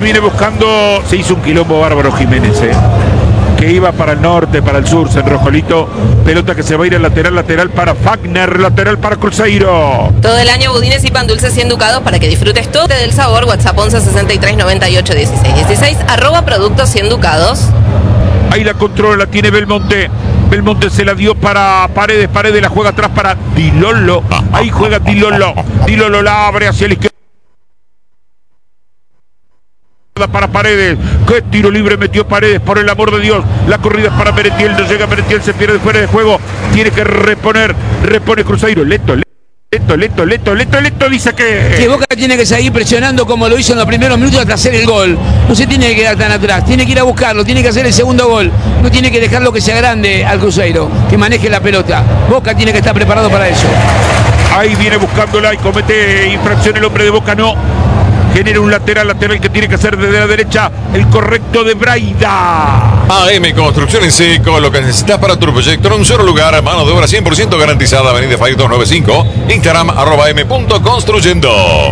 Viene buscando, se hizo un quilombo bárbaro Jiménez, que iba para el norte, para el sur, en Rojolito. Pelota que se va a ir al lateral para Fagner, lateral para Cruzeiro. Todo el año budines y pan dulces y enducados para que disfrutes todo del sabor. WhatsApp 11 63 98 16 16 @productos y enducados. Ahí la controla, la tiene Belmonte. Belmonte se la dio para Paredes. Paredes la juega atrás para Dilolo. Ahí juega Dilolo. Dilolo la abre hacia la izquierda para Paredes. Qué tiro libre metió Paredes, por el amor de Dios. La corrida es para Merentiel, no llega Merentiel, se pierde fuera de juego. Tiene que repone Cruzeiro. Leto, dice que Boca tiene que seguir presionando como lo hizo en los primeros minutos hasta hacer el gol. No se tiene que quedar tan atrás, tiene que ir a buscarlo, tiene que hacer el segundo gol. No tiene que dejarlo que se agrande al Cruzeiro, que maneje la pelota. Boca tiene que estar preparado para eso. Ahí viene buscándola y comete infracción el hombre de Boca, no. Genera un lateral que tiene que hacer desde la derecha, el correcto de Braida. AM Construcción en Seco, lo que necesitas para tu proyecto en un solo lugar, mano de obra 100% garantizada, Avenida Fay 295, Instagram @m.construyendo.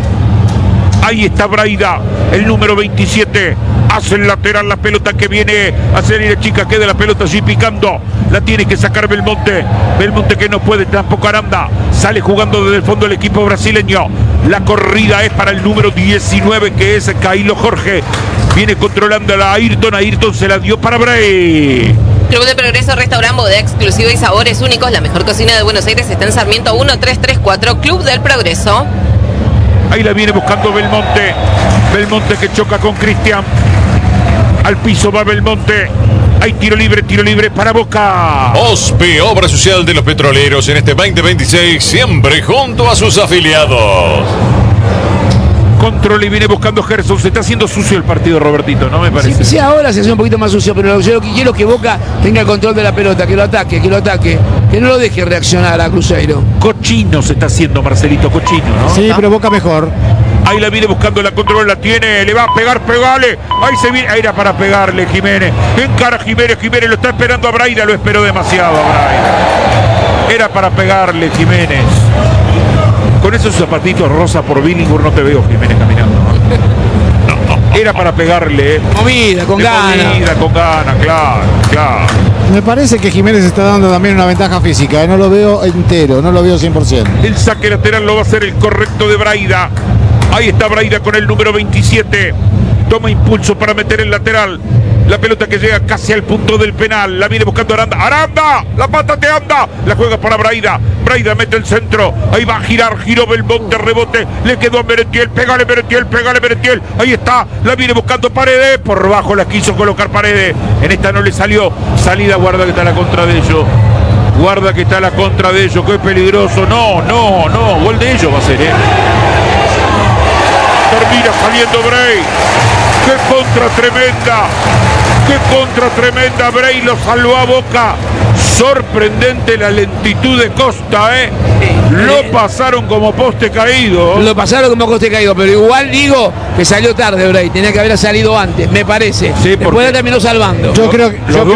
Ahí está Braida, el número 27. Hace el lateral, la pelota que viene a salir chica, queda la pelota allí picando. La tiene que sacar Belmonte. Belmonte que no puede, tampoco Aranda. Sale jugando desde el fondo el equipo brasileño. La corrida es para el número 19, que es Cailo Jorge. Viene controlando a la Ayrton. Ayrton se la dio para Bray. Club de Progreso, restaurante, bodega exclusiva y sabores únicos. La mejor cocina de Buenos Aires está en Sarmiento 1334. Club del Progreso. Ahí la viene buscando Belmonte. Belmonte que choca con Cristian. Al piso va Belmonte. Hay tiro libre para Boca. OSPE, Obra Social de los Petroleros, en este 2026, siempre junto a sus afiliados. Control y viene buscando Gerson. Se está haciendo sucio el partido, Robertito, ¿no? Me parece. Sí, ahora se hace un poquito más sucio, pero yo lo que quiero es que Boca tenga el control de la pelota, que lo ataque, que no lo deje reaccionar a Cruzeiro. Cochino se está haciendo, Marcelito, cochino, ¿no? Sí, pero Boca mejor. Ahí la viene buscando, la control, la tiene, le va a pegar, pegale. Ahí se viene, ahí era para pegarle Jiménez. Encara Jiménez, lo está esperando a Braida, lo esperó demasiado a Braida. Era para pegarle Jiménez. Con esos zapatitos rosa por Billinghurst no te veo, Jiménez, caminando. Era para pegarle. Movida, con ganas, claro. Me parece que Jiménez está dando también una ventaja física. No lo veo entero, no lo veo 100%. El saque lateral lo va a hacer el correcto de Braida. Ahí está Braida con el número 27. Toma impulso para meter el lateral. La pelota que llega casi al punto del penal. La viene buscando Aranda. ¡Aranda! ¡La pata te anda! La juega para Braida. Braida mete el centro. Ahí va a girar. Giró Belmonte, rebote. Le quedó a Merentiel. Pégale Merentiel. Ahí está. La viene buscando Paredes. Por bajo la quiso colocar Paredes. En esta no le salió. Salida, guarda que está la contra de ellos. Qué peligroso. No. Gol de ellos va a ser, Termina saliendo Bray. ¡Qué contra tremenda! Bray lo salvó a Boca. Sorprendente la lentitud de Costa, Lo pasaron como poste caído. Pero igual digo que salió tarde Bray. Tenía que haber salido antes, me parece. Sí, después la terminó salvando. Yo creo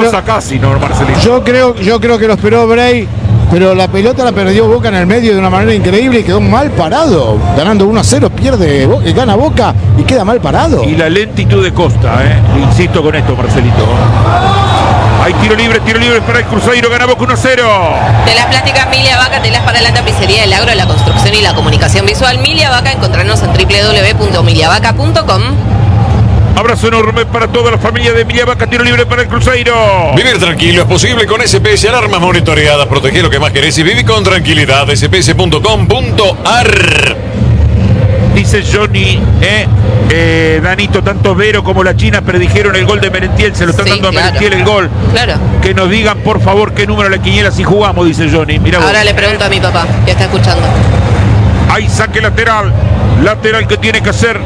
que lo esperó Bray. Pero la pelota la perdió Boca en el medio de una manera increíble y quedó mal parado. Ganando 1-0, gana Boca y queda mal parado. Y la lentitud de Costa, Insisto con esto, Marcelito. Hay tiro libre para el Cruzeiro, gana Boca 1-0. Telas plásticas Milia Vaca, telas para la tapicería, el agro, la construcción y la comunicación visual. Milia Vaca, encontrarnos en www.miliavaca.com. Abrazo enorme para toda la familia de Emilia Vaca, tiro libre para el Cruzeiro. Vivir tranquilo es posible con SPS, alarmas monitoreadas, protege lo que más querés y viví con tranquilidad. sps.com.ar. Dice Johnny, Danito, tanto Vero como la China predijeron el gol de Merentiel, se lo están dando a Merentiel el gol. Claro. Que nos digan, por favor, qué número la quiniela si jugamos, dice Johnny. Mirá vos. Ahora le pregunto a mi papá, que está escuchando. Hay saque lateral que tiene que hacer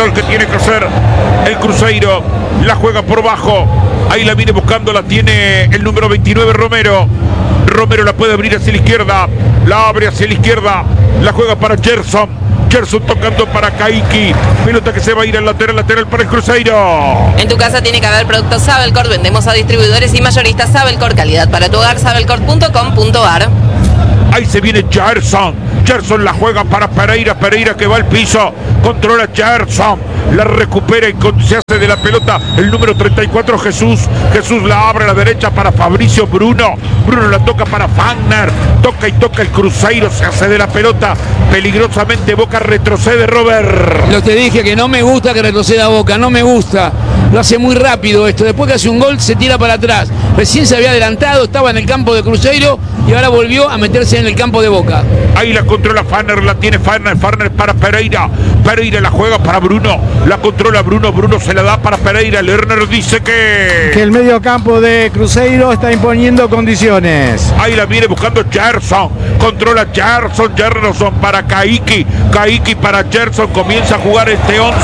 el Cruzeiro. La juega por bajo. Ahí la viene buscando, la tiene el número 29, Romero la puede abrir hacia la izquierda. La abre hacia la izquierda. La juega para Gerson tocando para Kaiki. Pelota que se va a ir al lateral para el Cruzeiro. En tu casa tiene que haber productos Sabelcor. Vendemos a distribuidores y mayoristas Sabelcor. Calidad para tu hogar, sabelcor.com.ar. Ahí se viene Gerson la juega para Pereira que va al piso. Controla Gerson. la recupera y se hace de la pelota el número 34, Jesús. Jesús la abre a la derecha para Fabricio Bruno. Bruno la toca para Fagner. Toca y toca el Cruzeiro, se hace de la pelota. Peligrosamente Boca retrocede, Robert. Lo te dije que no me gusta que retroceda Boca, no me gusta. Lo hace muy rápido esto. Después que hace un gol se tira para atrás. Recién se había adelantado, estaba en el campo de Cruzeiro y ahora volvió a meterse en el campo de Boca. Ahí la controla Fagner, la tiene Fagner para Pereira. Pereira la juega para Bruno. La controla Bruno, Bruno se la da para Pereira. Lerner dice que el medio campo de Cruzeiro está imponiendo condiciones. Ahí la viene buscando Gerson. Controla Gerson para Kaique. Kaique para Gerson. Comienza a jugar este 11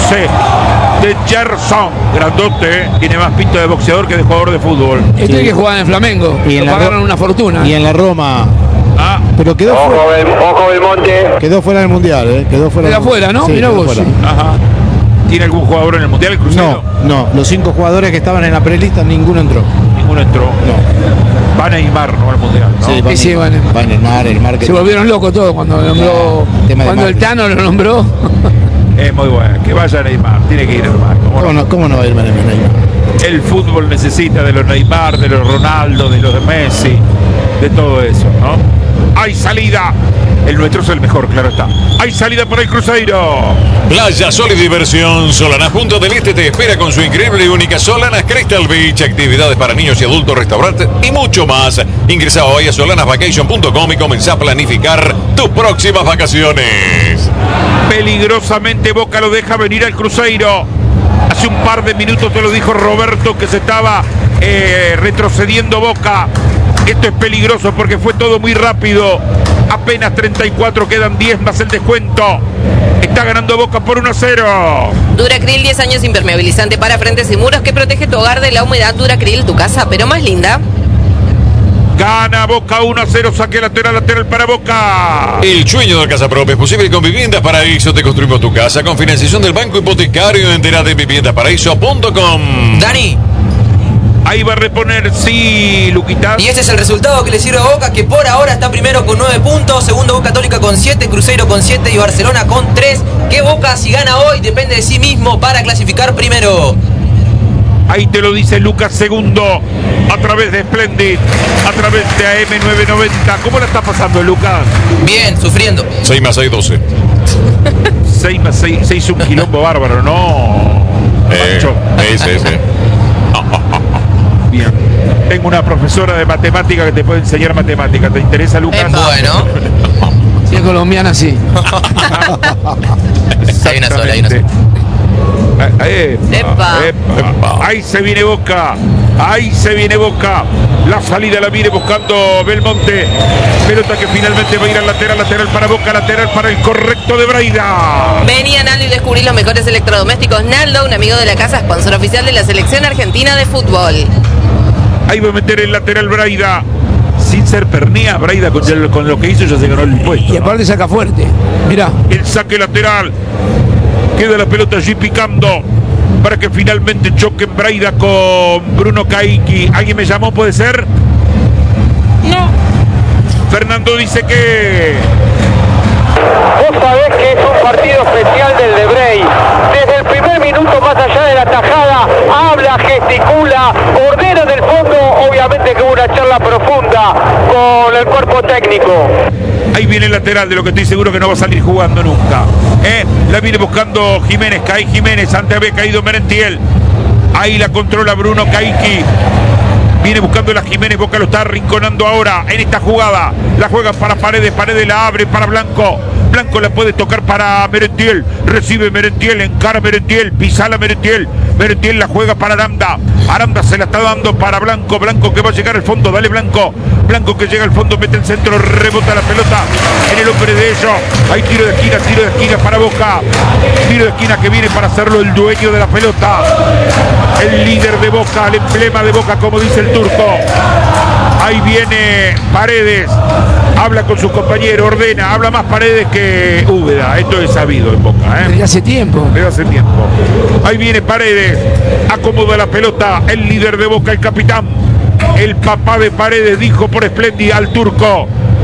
de Gerson. Grandote, tiene más pinta de boxeador que de jugador de fútbol. Este es que jugaba en el Flamengo. Y pagaron una fortuna. Y en la Roma. Pero quedó ojo Belmonte. Quedó fuera del mundial, Quedó fuera. ¿No? Sí, Mirá vos. fuera. Ajá. ¿Tiene algún jugador en el mundial, el Cruzeiro? No. Los 5 jugadores que estaban en la prelista, ninguno entró. Ninguno entró. No. Va Neymar, no al mundial, ¿no? Sí, va Neymar, el marketing. Se volvieron locos todos cuando nombró. Cuando el Tano lo nombró. Es muy bueno. Que vaya Neymar. Tiene que ir, hermano. ¿Cómo no va a ir Neymar? El fútbol necesita de los Neymar, de los Ronaldo, de los de Messi, de todo eso, ¿no? Hay salida. El nuestro es el mejor, claro está. Hay salida por el Cruzeiro. Playa, sol y diversión. Solanas Punta del Este te espera con su increíble y única Solanas Crystal Beach. Actividades para niños y adultos, restaurantes y mucho más. Ingresa hoy a solanasvacation.com y comenzá a planificar tus próximas vacaciones. Peligrosamente Boca lo deja venir al Cruzeiro. Hace un par de minutos te lo dijo Roberto que se estaba retrocediendo Boca. Esto es peligroso porque fue todo muy rápido. Apenas 34, quedan 10 más el descuento. Está ganando Boca por 1-0. Duracril, 10 años impermeabilizante para frentes y muros que protege tu hogar de la humedad. Duracril, tu casa, pero más linda. Gana Boca 1-0, saque lateral para Boca. El sueño de casa propia es posible con Viviendas Paraíso. Te construimos tu casa con financiación del Banco Hipotecario. Entérate en viviendasparaíso.com. Dani. Ahí va a reponer, sí, Luquita. Y este es el resultado que le sirve a Boca, que por ahora está primero con 9 puntos, segundo Boca Católica con 7, Cruzeiro con 7 y Barcelona con 3. Que Boca, si gana hoy, depende de sí mismo para clasificar primero. Ahí te lo dice Lucas Segundo, a través de Splendid, a través de AM990. ¿Cómo la está pasando, Lucas? Bien, sufriendo. 6 más 6, 12. 6 más 6, 6 un quilombo bárbaro, ¿no? Sí. Bien. Tengo una profesora de matemática que te puede enseñar matemática. ¿Te interesa, Lucas? Bueno. Si es colombiana, sí. Hay una sola, hay una sola. Epa. Ahí se viene Boca. Ahí se viene Boca. La salida la viene buscando Belmonte. Pelota que finalmente va a ir al lateral para Boca, lateral para el correcto de Braida. Vení a Naldo y descubrí los mejores electrodomésticos. Naldo, un amigo de la casa, sponsor oficial de la selección argentina de fútbol. Ahí va a meter el lateral Braida. Sin ser pernía, Braida con lo que hizo ya se ganó el puesto. Y aparte saca fuerte. Mirá. El saque lateral. Queda la pelota allí picando para que finalmente choquen Braida con Bruno Kaique. ¿Alguien me llamó? ¿Puede ser? No. Fernando dice que... Vos sabés que es un partido especial del de Brey. Desde el primer minuto, más allá de la tajada, habla, gesticula, ordena del fondo. Obviamente que hubo una charla profunda con el cuerpo técnico. Ahí viene el lateral, de lo que estoy seguro que no va a salir jugando nunca. La viene buscando Jiménez, cae Jiménez, antes había caído Merentiel. Ahí la controla Bruno Kaique. Viene buscando la Jiménez, Boca lo está arrinconando ahora en esta jugada. La juega para Paredes, Paredes la abre para Blanco. Blanco la puede tocar para Merentiel. Recibe Merentiel, encara Merentiel, pisala Merentiel. Merentiel la juega para Aranda. Aranda se la está dando para Blanco. Blanco que va a llegar al fondo, dale Blanco. Blanco que llega al fondo, mete el centro, rebota la pelota en el hombre de ellos. Hay tiro de esquina para Boca. Tiro de esquina que viene para hacerlo el dueño de la pelota. El líder de Boca, el emblema de Boca, como dice el turco. Ahí viene Paredes. Habla con su compañero, ordena, habla más Paredes que Úbeda. Esto es sabido en Boca, Desde hace tiempo. Desde hace tiempo. Ahí viene Paredes. Acomoda la pelota. El líder de Boca, el capitán. El papá de Paredes dijo por Splendid al turco: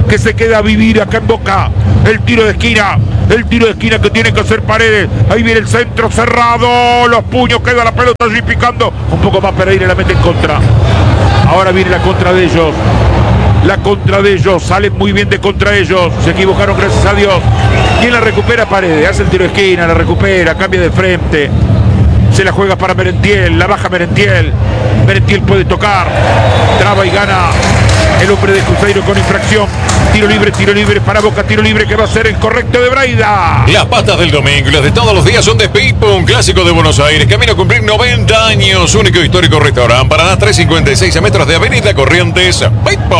que se queda a vivir acá en Boca. El tiro de esquina que tiene que hacer Paredes. Ahí viene el centro cerrado, los puños, queda la pelota allí picando. Un poco más Pereira la mete en contra. Ahora viene la contra de ellos. La contra de ellos, salen muy bien de contra ellos. Se equivocaron, gracias a Dios. ¿Quién la recupera? Paredes. Hace el tiro de esquina, la recupera, cambia de frente. Se la juega para Merentiel, la baja Merentiel. Merentiel puede tocar, traba y gana el hombre de Cruzeiro con infracción. Tiro libre para Boca, tiro libre que va a ser el correcto de Braida. Las pastas del domingo y las de todos los días son de Pipo, un clásico de Buenos Aires. Camino a cumplir 90 años. Único histórico restaurante. Paraná 356 a metros de Avenida Corrientes. Pipo.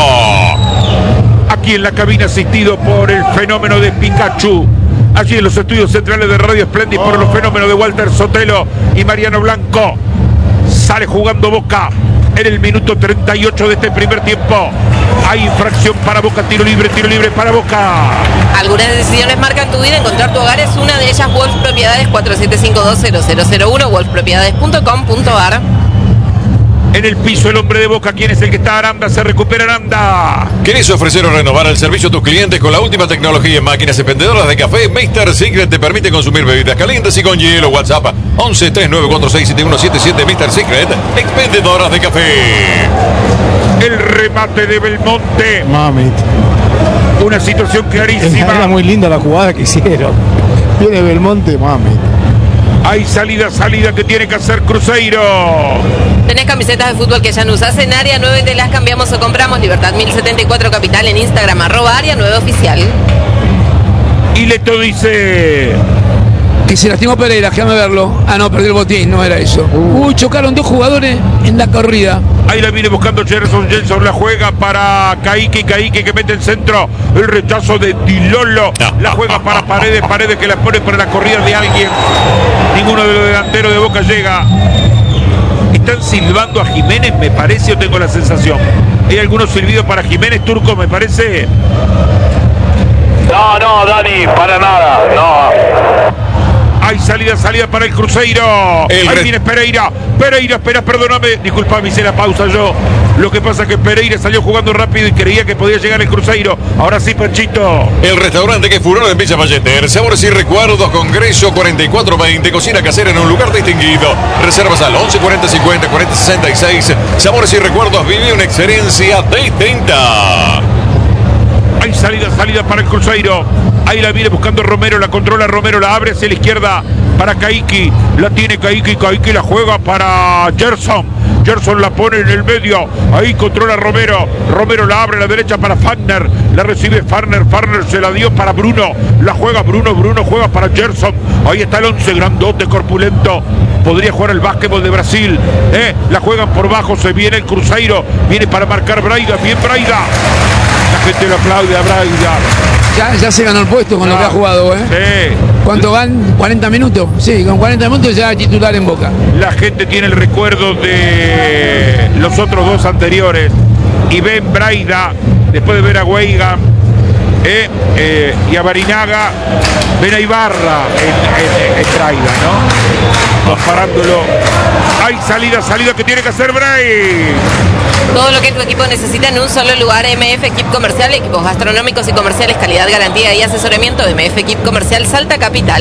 Aquí en la cabina, asistido por el fenómeno de Pikachu. Allí en los estudios centrales de Radio Splendid por los fenómenos de Walter Sotelo y Mariano Blanco. Sale jugando Boca en el minuto 38 de este primer tiempo. Hay infracción para Boca, tiro libre para Boca. Algunas decisiones marcan tu vida. Encontrar tu hogar es una de ellas. Wolf Propiedades 47520001, wolfpropiedades.com.ar. En el piso el hombre de Boca, ¿quién es el que está? Aranda, se recupera Aranda. ¿Querés ofrecer o renovar el servicio a tus clientes con la última tecnología en máquinas expendedoras de café? Mr. Secret te permite consumir bebidas calientes y con hielo. WhatsApp 11 3946 7177. Mr. Secret, expendedoras de café. El remate de Belmonte. Mami. Una situación clarísima. Era muy linda la jugada que hicieron. Viene Belmonte, mami. Hay salida que tiene que hacer Cruzeiro. Tenés camisetas de fútbol que ya no usás en Área 9, te las cambiamos o compramos. Libertad 1074 Capital en Instagram, @Área 9 Oficial. Y Leto dice que se lastimó Pereira, déjame verlo. Ah, no, perdió el botín, no era eso. Chocaron dos jugadores en la corrida. Ahí la viene buscando Gerson la juega para Kaique que mete el centro. El rechazo de Dilolo. La juega para Paredes que la pone para la corrida de alguien. Ninguno de los delanteros de Boca llega. Están silbando a Jiménez, me parece, o tengo la sensación. Hay algunos silbidos para Jiménez, Turco, me parece. No, Dani, para nada, no. Hay salida para el Cruzeiro. Ahí viene Pereira, espera, perdóname. Disculpame, hice la pausa yo. Lo que pasa es que Pereira salió jugando rápido y creía que podía llegar el Cruzeiro. Ahora sí, Panchito. El restaurante que furor en Villa Ballester. Sabores y recuerdos, Congreso 4420. Cocina casera en un lugar distinguido. Reservas al 11 40 50 40 66. Sabores y recuerdos, vive una experiencia distinta. Hay salida para el Cruzeiro. Ahí la viene buscando Romero, la controla Romero, la abre hacia la izquierda para Kaique. La tiene Kaique la juega para Gerson. Gerson la pone en el medio. Ahí controla Romero. Romero la abre a la derecha para Fagner. La recibe Fagner se la dio para Bruno. La juega Bruno juega para Gerson. Ahí está el 11, grandote, corpulento. Podría jugar el básquetbol de Brasil. La juegan por bajo, se viene el Cruzeiro. Viene para marcar Braida, bien Braida. La gente le aplaude a Braida. Ya se ganó el puesto con lo que ha jugado, ¿eh? Sí. ¿Cuánto van? ¿40 minutos? Sí, con 40 minutos ya titular en Boca. La gente tiene el recuerdo de los otros dos anteriores. Y ven Braida, después de ver a Weigand y a Barinaga, ven a Ibarra en Braida, ¿no? Comparándolo. Hay salida que tiene que hacer Bray. Todo lo que tu equipo necesita en un solo lugar. MF Equip Comercial, equipos gastronómicos y comerciales, calidad, garantía y asesoramiento. MF Equip Comercial, Salta Capital.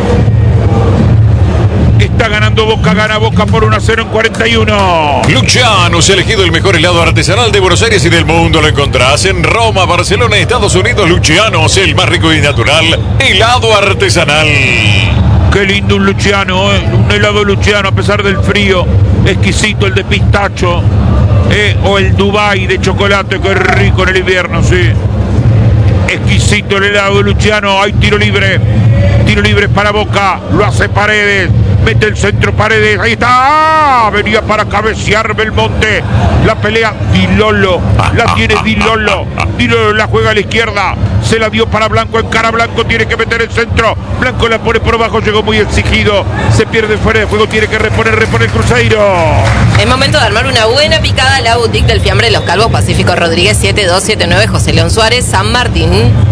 Está ganando Boca, gana Boca por 1-0 en 41. Luciano se ha elegido el mejor helado artesanal de Buenos Aires y del mundo. Lo encontrás en Roma, Barcelona, Estados Unidos. Lucianos, el más rico y natural helado artesanal. Qué lindo un Luciano, un helado Luciano a pesar del frío. Exquisito el de pistacho. O el Dubai de chocolate, que rico en el invierno, sí. Exquisito el helado de Luciano. Hay tiro libre para Boca, lo hace Paredes, mete el centro Paredes, ahí está, venía para cabecear Belmonte, la pelea Dilolo, la tiene Dilolo la juega a la izquierda, se la dio para Blanco, encara Blanco, tiene que meter el centro, Blanco la pone por abajo, llegó muy exigido, se pierde fuera de juego, tiene que repone el Cruzeiro. Es momento de armar una buena picada a la boutique del fiambre de los Calvos, Pacífico Rodríguez 7279, José León Suárez, San Martín.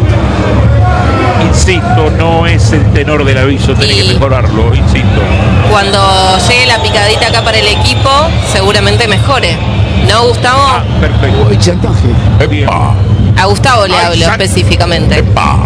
Insisto, no es el tenor del aviso, tiene que mejorarlo, insisto. Cuando llegue la picadita acá para el equipo, seguramente mejore. ¿No, Gustavo? Perfecto. Uy, chantaje. Bien. A Gustavo le hablo específicamente.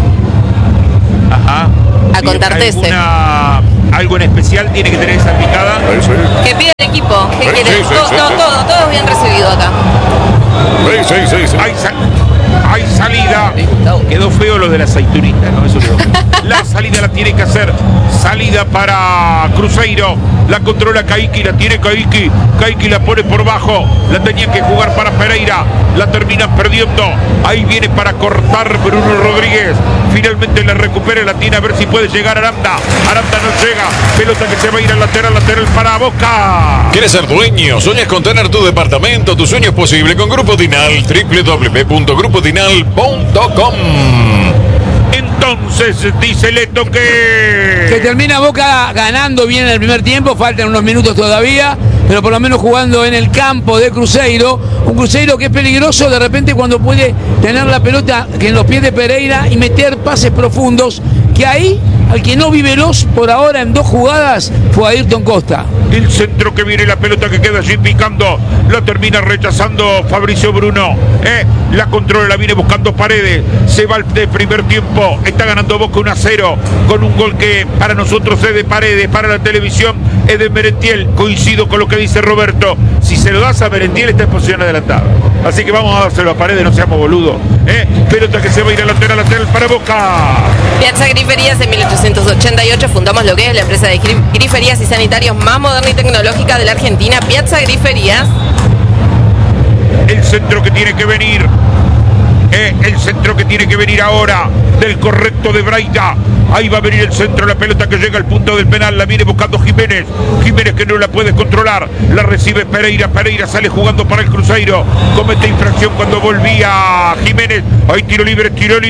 Ajá. A Contartese. ¿Algo en especial tiene que tener esa picada? Que pide el equipo. ¿Qué quiere? Todo bien recibido acá. Sí. Hay salida. Quedó feo lo de la aceitunita, ¿no? Eso quedó. La salida la tiene que hacer. Salida para Cruzeiro. La controla Kaique, la tiene Kaique. Kaique la pone por bajo. La tenía que jugar para Pereira. La termina perdiendo. Ahí viene para cortar Bruno Rodríguez. Finalmente la recupera, la tiene a ver si puede llegar Aranda. Aranda no llega. Pelota que se va a ir al lateral para Boca. ¿Quieres ser dueño? ¿Sueñas con tener tu departamento? Tu sueño es posible con Grupo Dinal. www.grupodinal.com. Entonces dice Leto que termina Boca ganando bien en el primer tiempo, faltan unos minutos todavía, pero por lo menos jugando en el campo de Cruzeiro, un Cruzeiro que es peligroso de repente cuando puede tener la pelota que en los pies de Pereira y meter pases profundos, que ahí al que no vi veloz por ahora en 2 jugadas fue Ayrton Costa. El centro que viene, la pelota que queda allí picando, la termina rechazando Fabricio Bruno. La controla, la viene buscando Paredes. Se va de primer tiempo. Está ganando Boca 1-0 con un gol que para nosotros es de Paredes, para la televisión es de Merentiel. Coincido con lo que dice Roberto. Si se lo das a Merentiel está en posición adelantada. Así que vamos a dárselo a Paredes, no seamos boludos. Pelota que se va a ir a lateral para Boca. Piazza Griferías en 1888 fundamos lo que es la empresa de griferías y sanitarios más moderna y tecnológica de la Argentina, Piazza Griferías. El centro que tiene que venir. El centro que tiene que venir ahora del correcto de Braida. Ahí va a venir el centro, la pelota que llega al punto del penal, la viene buscando Jiménez. Jiménez que no la puede controlar, la recibe Pereira. Pereira sale jugando para el Cruzeiro. Comete infracción cuando volvía Jiménez. Ahí tiro libre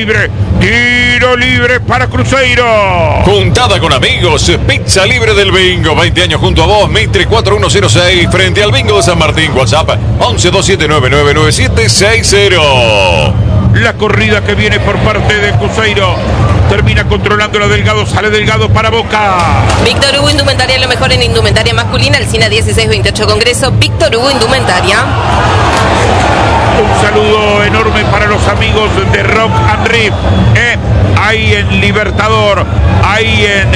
para Cruzeiro. Juntada con amigos, pizza libre del bingo. 20 años junto a vos, Mitre 4106, frente al bingo de San Martín. WhatsApp 1127999760. La corrida que viene por parte de Cruzeiro. Termina controlando la Delgado, sale Delgado para Boca. Víctor Hugo Indumentaria, lo mejor en indumentaria masculina, Alsina 1628 Congreso. Víctor Hugo Indumentaria. Un saludo enorme para los amigos de Rock and Rip. Ahí en Libertador, ahí en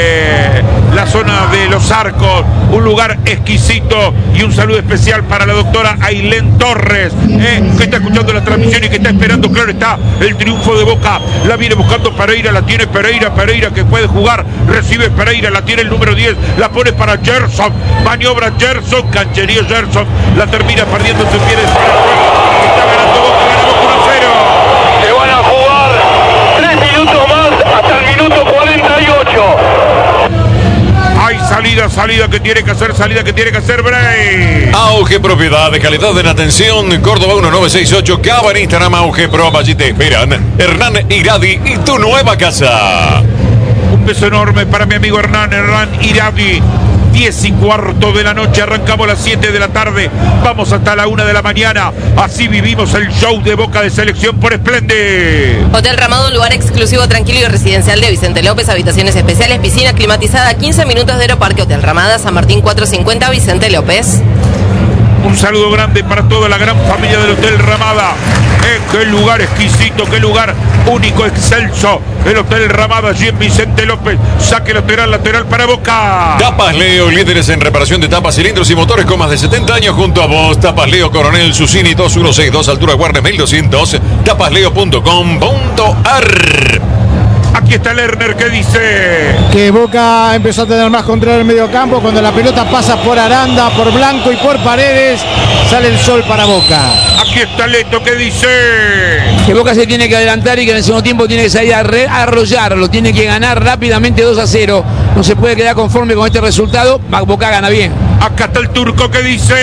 la zona de Los Arcos, un lugar exquisito. Y un saludo especial para la doctora Ailén Torres, que está escuchando la transmisión y que está esperando, claro está, el triunfo de Boca. La viene buscando Pereira, la tiene Pereira que puede jugar, recibe Pereira, la tiene el número 10, la pone para Gerson, maniobra Gerson, canchería Gerson, la termina perdiendo en sus pies. Está ganando Boca, gana Boca 1-0. Se van a jugar 3 minutos más hasta el minuto 48. Hay salida que tiene que hacer Bray. Auge Propiedades, calidad en atención, Córdoba 1968, Cava en Instagram, Auge Pro, allí te esperan Hernán Iradi y tu nueva casa. Un beso enorme para mi amigo Hernán Iradi. 10:15 de la noche, arrancamos a las 7 de la tarde, vamos hasta la 1 de la mañana, así vivimos el show de Boca de Selección por Splendid. Hotel Ramado, un lugar exclusivo, tranquilo y residencial de Vicente López, habitaciones especiales, piscina climatizada, 15 minutos de Aeroparque, Hotel Ramada, San Martín 450, Vicente López. Un saludo grande para toda la gran familia del Hotel Ramada. Qué lugar exquisito, qué lugar único, excelso. El Hotel Ramada allí en Vicente López. Saque lateral para Boca. Tapas Leo, líderes en reparación de tapas, cilindros y motores con más de 70 años junto a vos. Tapas Leo, Coronel Susini 2162, altura Guardia 1200. Tapasleo.com.ar. Aquí está Lerner que dice que Boca empezó a tener más control en el medio campo. Cuando la pelota pasa por Aranda, por Blanco y por Paredes, sale el sol para Boca. Aquí está Leto que dice que Boca se tiene que adelantar y que en el segundo tiempo tiene que salir a arrollarlo, tiene que ganar rápidamente 2-0. No se puede quedar conforme con este resultado. Boca gana bien. Acá está el turco que dice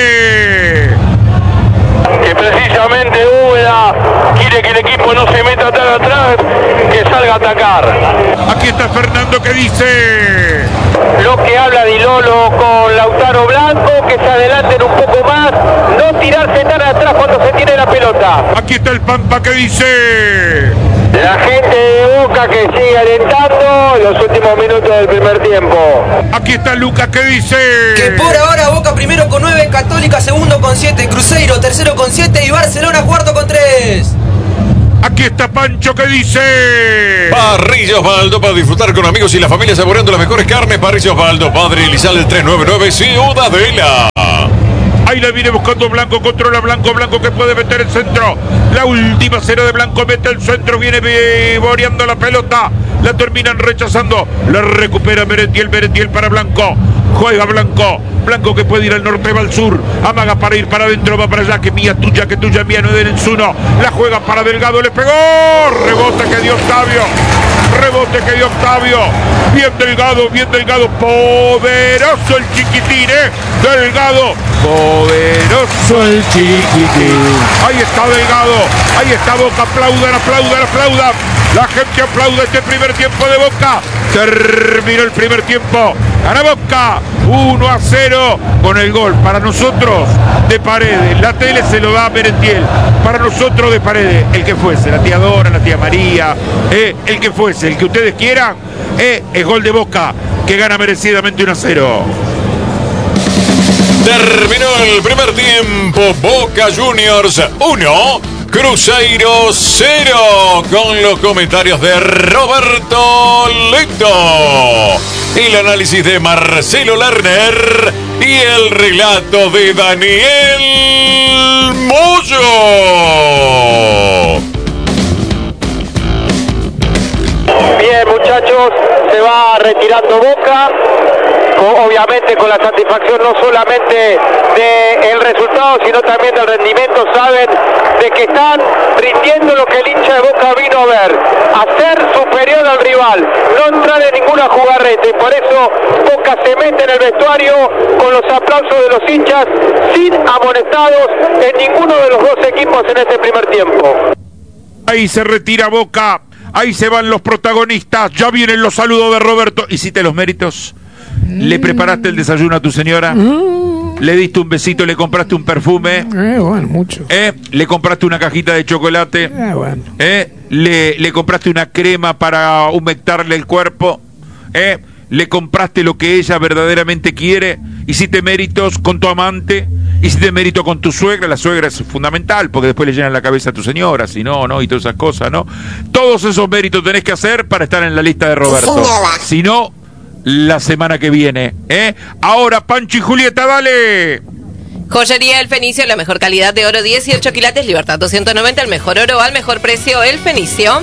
que precisamente Úbeda quiere que el equipo no se meta tan atrás, que salga a atacar. Aquí está Fernando que dice lo que habla Di Lolo con Lautaro Blanco, que se adelanten un poco más, no tirarse tan atrás cuando se tiene la pelota. Aquí está el Pampa que dice la gente de Boca que sigue alentando en los últimos minutos del primer tiempo. Aquí está Lucas que dice que por ahora Boca primero con 9, Católica segundo con 7, Cruzeiro tercero con 7 y Barcelona cuarto con 3. Aquí está Pancho que dice... Parrilla Osvaldo, para disfrutar con amigos y la familia saboreando las mejores carnes. Parrilla Osvaldo, Padre Elizalde, el 399, Ciudadela. Ahí la viene buscando Blanco, controla Blanco, Blanco que puede meter el centro. La última cero de Blanco, mete el centro, viene boreando la pelota. La terminan rechazando, la recupera Merentiel, Merentiel para Blanco. Juega Blanco, Blanco que puede ir al norte, va al sur. Amaga para ir para adentro, va para allá, que tuya, mía, no den en uno. La juega para Delgado, le pegó. Rebote que dio Octavio. Rebote que dio Octavio. Bien Delgado, poderoso el chiquitín, Delgado, poderoso el chiquitín. Ahí está Delgado, ahí está Boca, aplaudan. La gente aplaude este primer tiempo de Boca. Terminó el primer tiempo. Gana Boca 1-0 con el gol para nosotros de Paredes. La tele se lo da a Merentiel. Para nosotros de Paredes, el que fuese, la tía Dora, la tía María, el que fuese, el que ustedes quieran, es gol de Boca que gana merecidamente 1-0. Terminó el primer tiempo. Boca Juniors 1, Cruzeiro 0, con los comentarios de Roberto Leto, el análisis de Marcelo Lerner y el relato de Daniel Moyo. Bien, muchachos, se va retirando Boca, obviamente con la satisfacción no solamente del resultado, sino también del rendimiento. Saben de que están rindiendo lo que el hincha de Boca vino a ver, a ser superior al rival, no entrar en ninguna jugarreta, y por eso Boca se mete en el vestuario con los aplausos de los hinchas, sin amonestados en ninguno de los dos equipos en este primer tiempo. Ahí se retira Boca. Ahí se van los protagonistas, ya vienen los saludos de Roberto. ¿Hiciste los méritos? ¿Le preparaste el desayuno a tu señora? ¿Le diste un besito, le compraste un perfume? Bueno, mucho. ¿Le compraste una cajita de chocolate? Bueno. ¿Le compraste una crema para humectarle el cuerpo? ¿Le compraste lo que ella verdaderamente quiere? ¿Hiciste méritos con tu amante? ¿Hiciste mérito con tu suegra? La suegra es fundamental porque después le llenan la cabeza a tu señora, si no, ¿no? Y todas esas cosas, ¿no? Todos esos méritos tenés que hacer para estar en la lista de Roberto. Si no, la semana que viene, Ahora, Pancho y Julieta, dale. Joyería El Fenicio, la mejor calidad de oro, 18 quilates, Libertad 290, el mejor oro al mejor precio, El Fenicio.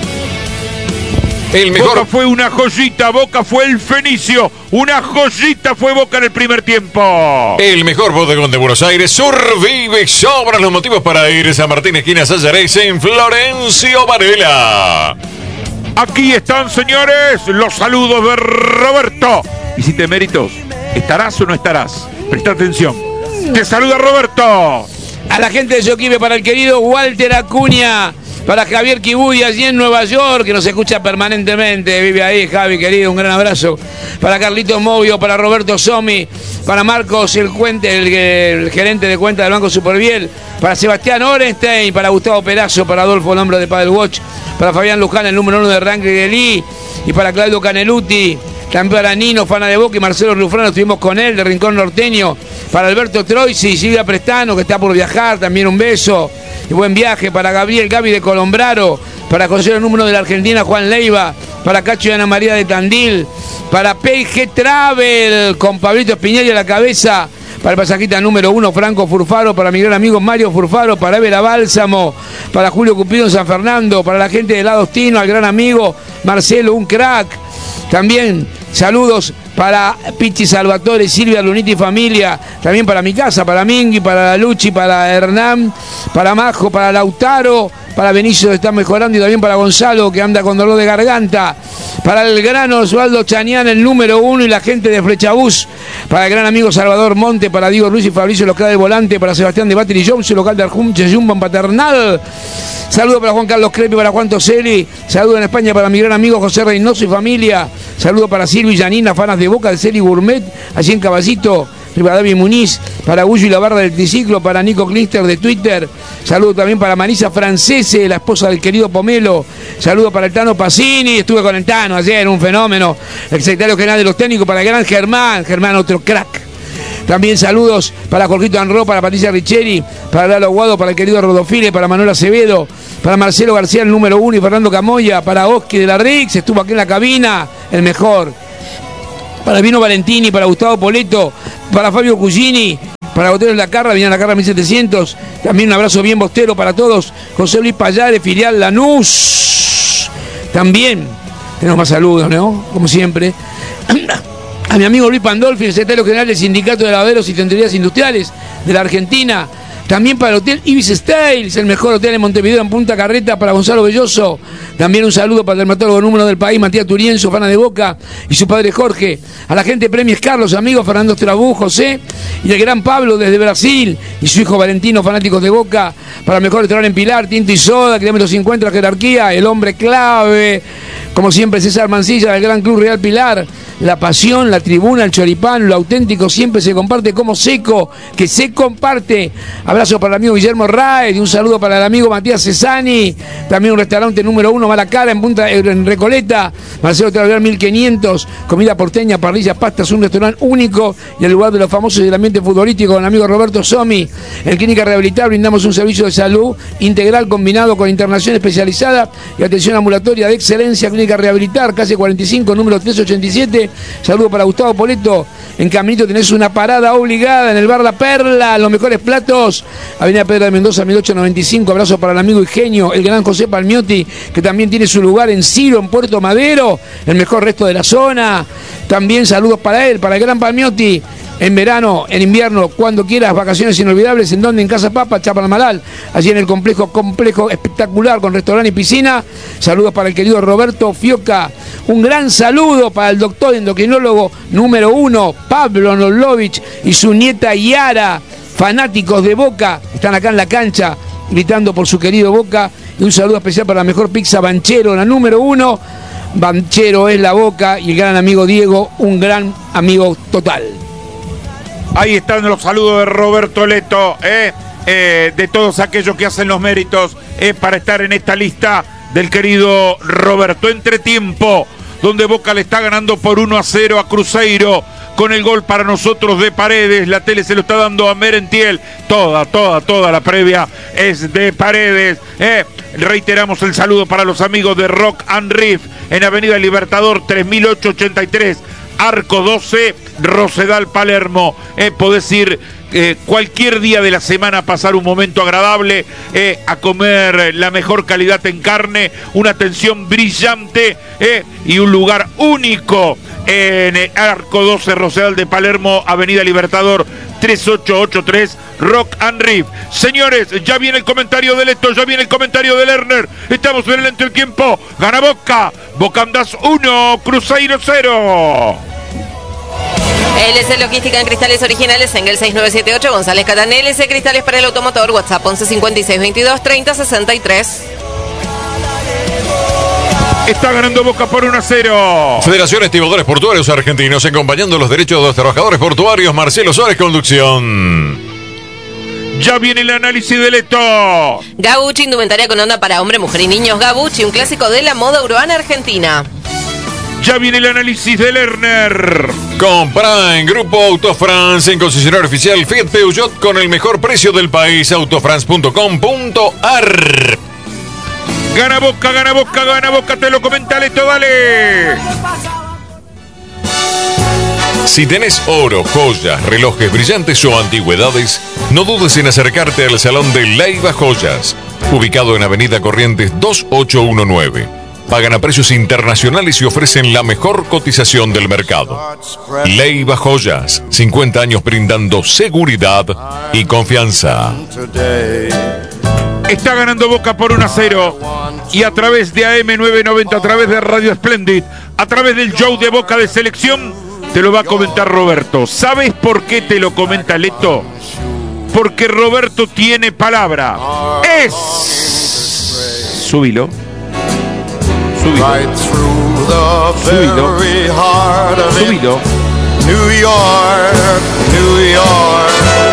El mejor... Boca fue una joyita, Boca fue El Fenicio, una joyita fue Boca en el primer tiempo. El mejor bodegón de Buenos Aires, Survive, sobran los motivos para ir a San Martín, esquina Sayares, en Florencio Varela. Aquí están, señores, los saludos de Roberto. ¿Hiciste méritos? ¿Estarás o no estarás? Presta atención. Te saluda Roberto. A la gente de Yoquibe, para el querido Walter Acuña, para Javier Kibuy allí en Nueva York, que nos escucha permanentemente, vive ahí, Javi, querido, un gran abrazo. Para Carlitos Movio, para Roberto Somi, para Marcos el gerente de cuenta del Banco Superviel, para Sebastián Orenstein, para Gustavo Perazo, para Adolfo Lombro de Padel Watch, para Fabián Luján, el número 1 de Ranking de Lee, y para Claudio Caneluti, también para Nino, Fana de Boca, y Marcelo Rufrano, estuvimos con él, de Rincón Norteño, para Alberto Troisi y Silvia Prestano, que está por viajar, también un beso y buen viaje, para Gabriel Gaby de Colombraro, para conocer el número de la Argentina, Juan Leiva, para Cacho y Ana María de Tandil, para PG Travel, con Pablito Spinelli a la cabeza, para el pasajista número 1, Franco Furfaro, para mi gran amigo Mario Furfaro, para Evera Bálsamo, para Julio Cupido en San Fernando, para la gente de Ladostino, al gran amigo Marcelo, un crack. También saludos para Pichi Salvatore, Silvia Luniti y familia, también para mi casa, para Mingui, para la Luchi, para Hernán, para Majo, para Lautaro, para Benicio que está mejorando, y también para Gonzalo que anda con dolor de garganta, para el gran Osvaldo Chañán, el número 1, y la gente de Flechabús, para el gran amigo Salvador Monte, para Diego Ruiz y Fabricio local del volante, para Sebastián de Battery Jones, local de Arjunche, Jumban Paternal. Saludo para Juan Carlos Crepi, para Juan Toseli. Saludo en España para mi gran amigo José Reynoso y familia. Saludo para Silvio y Janina, fanas de Boca, de Celi Gourmet, allí en Caballito. Rivadavia Muniz, para Gullo y la Barra del Triciclo, para Nico Klister de Twitter. Saludo también para Marisa Francese, la esposa del querido Pomelo. Saludo para el Tano Pacini, estuve con el Tano ayer, un fenómeno. El secretario general de los técnicos, para el gran Germán, otro crack. También saludos para Jorgito Anro, para Patricia Richeri, para Lalo Aguado, para el querido Rodofile, para Manuel Acevedo, para Marcelo García, el número 1, y Fernando Camoya, para Oski de la Rix, estuvo aquí en la cabina, el mejor. Para Vino Valentini, para Gustavo Poleto, para Fabio Cugini, para Botero de la Carra, viene la Carra 1700, también un abrazo bien bostero para todos. José Luis Payares, filial Lanús, también tenemos más saludos, ¿no? Como siempre. A mi amigo Luis Pandolfi, el secretario general del Sindicato de Lavaderos y Tenderías Industriales de la Argentina. También para el Hotel Ibis Styles, el mejor hotel en Montevideo, en Punta Carreta, para Gonzalo Belloso. También un saludo para el dermatólogo número 1 del país, Matías Turienzo, fana de Boca, y su padre Jorge. A la gente de Premios Carlos, amigos Fernando Estrabú, José, y el gran Pablo desde Brasil, y su hijo Valentino, fanáticos de Boca. Para el mejor restaurante en Pilar, Tinto y Soda, kilómetro 50, la jerarquía, el hombre clave. Como siempre, César Mancilla, del Gran Club Real Pilar. La pasión, la tribuna, el choripán, lo auténtico siempre se comparte como seco, que se comparte. Abrazo para el amigo Guillermo Raed y un saludo para el amigo Matías Cesani. También un restaurante número 1, Malacara, en Recoleta. Marcelo Traviar 1500, comida porteña, parrillas, pastas, un restaurante único y el lugar de los famosos del ambiente futbolístico con el amigo Roberto Somi. En Clínica Rehabilitar brindamos un servicio de salud integral combinado con internación especializada y atención ambulatoria de excelencia. Clínica Rehabilitar, calle 45, número 387. Saludo para Gustavo Poleto. En Caminito tenés una parada obligada en el bar La Perla, los mejores platos. Avenida Pedro de Mendoza, 1895. Abrazo para el amigo Ingenio, el gran José Palmiotti, que también tiene su lugar en Ciro, en Puerto Madero, el mejor resto de la zona. También saludos para él, para el gran Palmiotti. En verano, en invierno, cuando quieras, vacaciones inolvidables. ¿En dónde? En Casa Papa, Chaparmalal, allí en el complejo espectacular con restaurante y piscina. Saludos para el querido Roberto Fioca. Un gran saludo para el doctor endocrinólogo número 1, Pablo Nolovich, y su nieta Yara, fanáticos de Boca, están acá en la cancha gritando por su querido Boca. Y un saludo especial para la mejor pizza Banchero, la número 1. Banchero es la Boca, y el gran amigo Diego, un gran amigo total. Ahí están los saludos de Roberto Leto, de todos aquellos que hacen los méritos para estar en esta lista del querido Roberto. Entretiempo, donde Boca le está ganando por 1-0 a Cruzeiro, con el gol para nosotros de Paredes. La tele se lo está dando a Merentiel. Toda la previa es de Paredes. Reiteramos el saludo para los amigos de Rock and Riff en Avenida Libertador 3883. Arco 12, Rosedal, Palermo. Podés ir cualquier día de la semana a pasar un momento agradable, a comer la mejor calidad en carne, una atención brillante y un lugar único en Arco 12, Rosedal de Palermo, Avenida Libertador 3883, Rock and Riff. Señores, ya viene el comentario de Leto, ya viene el comentario de Lerner. Estamos en el entretiempo. Gana Boca. Boca Andas 1, Cruzeiro 0. LC Logística en cristales originales, Engel 6978, González Catán. LC Cristales para el automotor, WhatsApp 1156223063. Está ganando Boca por 1-0. Federación Estibadores Portuarios Argentinos, acompañando los derechos de los trabajadores portuarios. Marcelo Suárez, conducción. Ya viene el análisis de Leto. Gabucci, indumentaria con onda para hombre, mujer y niños. Gabucci, un clásico de la moda urbana argentina. Ya viene el análisis de Lerner. Compra en Grupo Autofrance, en concesionario oficial Fiat Peugeot con el mejor precio del país. Autofrance.com.ar. Gana Boca, gana Boca, gana Boca. Te lo comenta Leto, dale. Si tenés oro, joyas, relojes brillantes o antigüedades, no dudes en acercarte al Salón de Leiva Joyas, ubicado en Avenida Corrientes 2819. Pagan a precios internacionales y ofrecen la mejor cotización del mercado. Leiva Joyas, 50 años brindando seguridad y confianza. Está ganando Boca por 1-0. Y a través de AM990, a través de Radio Splendid, a través del show de Boca de Selección, te lo va a comentar Roberto. ¿Sabes por qué te lo comenta Leto? Porque Roberto tiene palabra. Es... Súbilo. Subido. New York, New York.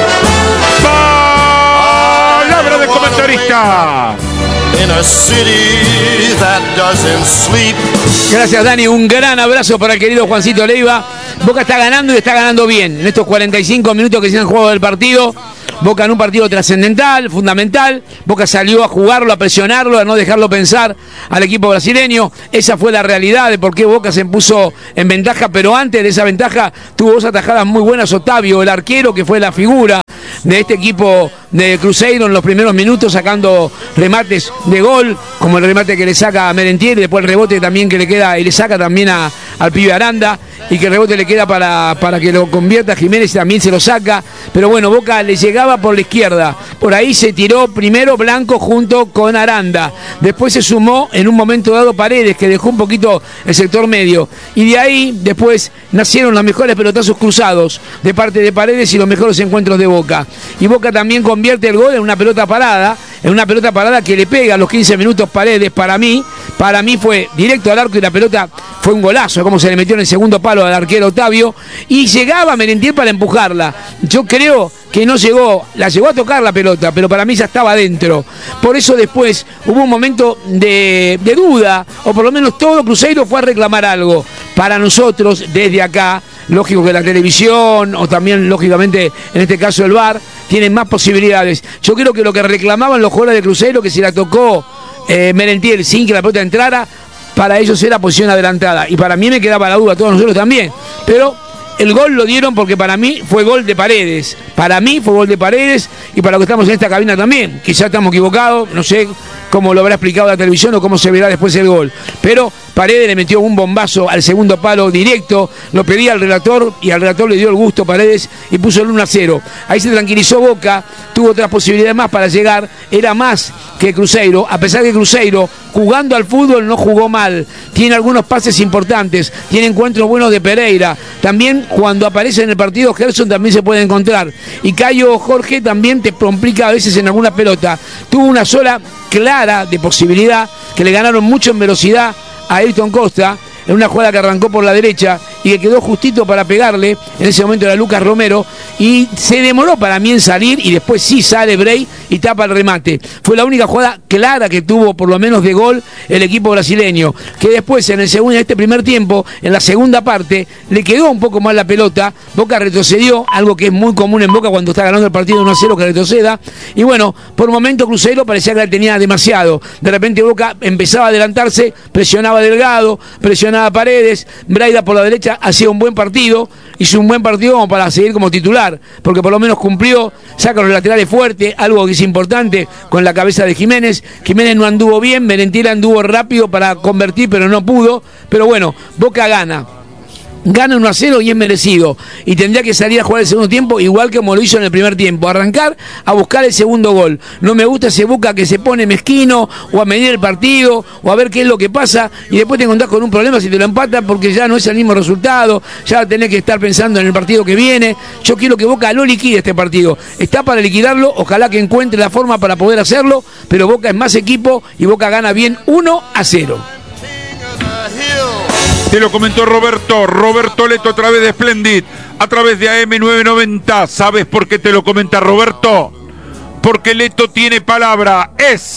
Palabra de comentarista. In a city that doesn't sleep. Gracias, Dani. Un gran abrazo para el querido Juancito Leiva. Boca está ganando y está ganando bien. En estos 45 minutos que se han jugado del partido, Boca en un partido trascendental, fundamental. Boca salió a jugarlo, a presionarlo, a no dejarlo pensar al equipo brasileño. Esa fue la realidad de por qué Boca se puso en ventaja, pero antes de esa ventaja tuvo dos atajadas muy buenas Otavio, el arquero, que fue la figura de este equipo de Cruzeiro en los primeros minutos, sacando remates de gol, como el remate que le saca a Merentiel, y después el rebote también que le queda y le saca también al pibe Aranda, y que el rebote le queda para que lo convierta Jiménez, también se lo saca. Pero bueno, Boca le llegaba por la izquierda, por ahí se tiró primero Blanco junto con Aranda, después se sumó en un momento dado Paredes, que dejó un poquito el sector medio, y de ahí después nacieron los mejores pelotazos cruzados de parte de Paredes y los mejores encuentros de Boca. Y Boca también convierte el gol en una pelota parada, que le pega a los 15 minutos Paredes. Para mí fue directo al arco y la pelota fue un golazo, como se le metió en el segundo palo al arquero Otavio, y llegaba Merentiel para empujarla. Yo creo que no llegó, la llegó a tocar la pelota, pero para mí ya estaba adentro. Por eso después hubo un momento de duda, o por lo menos todo Cruzeiro fue a reclamar algo. Para nosotros, desde acá, lógico que la televisión, o también lógicamente en este caso el VAR, tienen más posibilidades. Yo creo que lo que reclamaban los jugadores de Cruzeiro, que si la tocó Merentiel sin que la pelota entrara, para ellos era posición adelantada, y para mí me quedaba la duda, a todos nosotros también, pero el gol lo dieron porque para mí fue gol de Paredes. Para mí fue gol de Paredes, y para los que estamos en esta cabina también. Quizás estamos equivocados, no sé cómo lo habrá explicado la televisión o cómo se verá después el gol. Pero Paredes le metió un bombazo al segundo palo directo, lo pedía al relator y al relator le dio el gusto Paredes y puso el 1-0. Ahí se tranquilizó Boca, tuvo otras posibilidades más para llegar, era más que Cruzeiro, a pesar que Cruzeiro, jugando al fútbol, no jugó mal, tiene algunos pases importantes, tiene encuentros buenos de Pereira, también cuando aparece en el partido Gerson también se puede encontrar, y Cayo Jorge también te complica a veces en alguna pelota. Tuvo una sola clara de posibilidad, que le ganaron mucho en velocidad a Ayrton Costa, en una jugada que arrancó por la derecha y que quedó justito para pegarle, en ese momento era Lucas Romero, y se demoró para mí en salir, y después sí sale Bray y tapa el remate. Fue la única jugada clara que tuvo, por lo menos de gol, el equipo brasileño, que después en este primer tiempo, en la segunda parte, le quedó un poco más la pelota, Boca retrocedió, algo que es muy común en Boca cuando está ganando el partido 1-0, que retroceda, y bueno, por un momento Cruzeiro parecía que la tenía demasiado, de repente Boca empezaba a adelantarse, presionaba Delgado, presionaba Paredes, Braida por la derecha hacía un buen partido, hizo un buen partido como para seguir como titular, porque por lo menos cumplió, saca los laterales fuertes, algo que es importante con la cabeza de Jiménez. Jiménez no anduvo bien, Merentiel anduvo rápido para convertir, pero no pudo. Pero bueno, Boca gana 1-0 y es merecido, y tendría que salir a jugar el segundo tiempo igual que como lo hizo en el primer tiempo, arrancar a buscar el segundo gol. No me gusta ese Boca que se pone mezquino, o a medir el partido, o a ver qué es lo que pasa, y después te encontrás con un problema si te lo empatan, porque ya no es el mismo resultado, ya tenés que estar pensando en el partido que viene. Yo quiero que Boca lo liquide este partido, está para liquidarlo, ojalá que encuentre la forma para poder hacerlo, pero Boca es más equipo y Boca gana bien 1-0. Te lo comentó Roberto Leto a través de Splendid, a través de AM990. ¿Sabes por qué te lo comenta Roberto? Porque Leto tiene palabra, es